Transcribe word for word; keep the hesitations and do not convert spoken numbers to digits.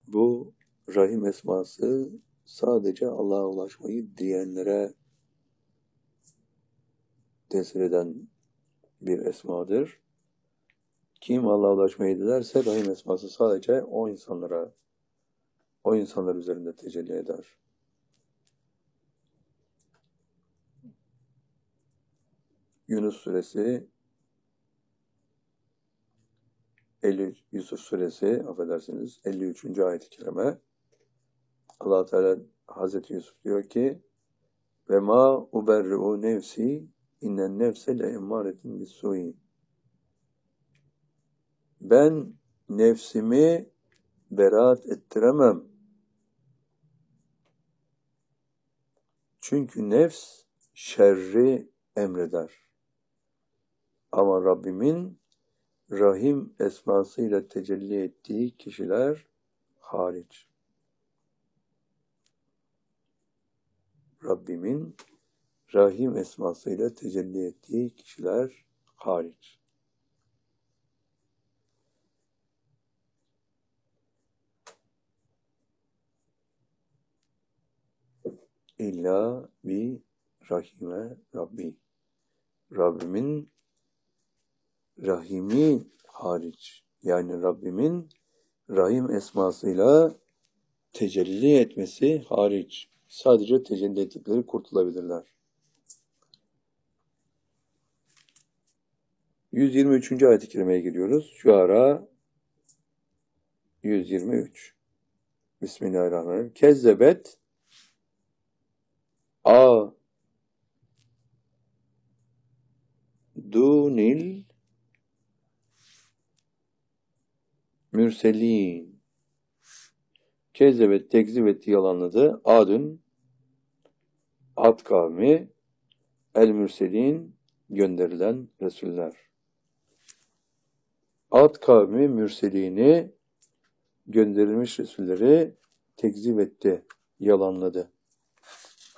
Bu Rahim esması sadece Allah'a ulaşmayı diyenlere tesir eden bir esmadır. Kim Allah'a ulaşmayı dilerse Rahim esması sadece o insanlara, o insanlar üzerinde tecelli eder. Yunus suresi, elli, Yusuf suresi, affedersiniz, elli üçüncü ayet-i kerime. Allah Teala Hazreti Yusuf diyor ki: "Ve ma uberri'u nefsi innen nefse le emmâretin bis-sû'i." Ben nefsimi beraat ettiremem. Çünkü nefs şerri emreder. Ama Rabbimin Rahim esmasıyla tecelli ettiği kişiler hariç. Rabbimin Rahim esmasıyla tecelli ettiği kişiler hariç. İlla bi rahime Rabbi. Rabbimin Rahimi hariç. Yani Rabbimin Rahim esmasıyla tecelli etmesi hariç. Sadece tecelli ettikleri kurtulabilirler. yüz yirmi üçüncü ayet-i kerimeye giriyoruz. Şuara yüz yirmi üç. Bismillahirrahmanirrahim. Kezzebet a dunil mürselin. Kezzebet tekzip etti, yalanladı. Adün Ad kavmi, el mürselin gönderilen Resuller. Ad kavmi mürselini, gönderilmiş Resulleri tekzip etti, yalanladı.